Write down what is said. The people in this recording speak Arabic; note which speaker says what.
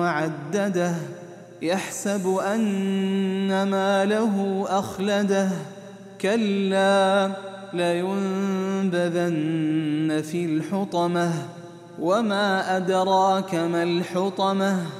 Speaker 1: وعدده يحسب أن ماله أخلده كلا لينبذن في الحطمة وما أدراك ما الحطمة